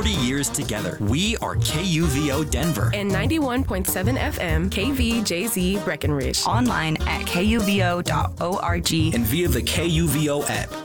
40 years together. We are KUVO Denver. And 91.7 FM, KVJZ Breckenridge. Online at kuvo.org. And via the KUVO app.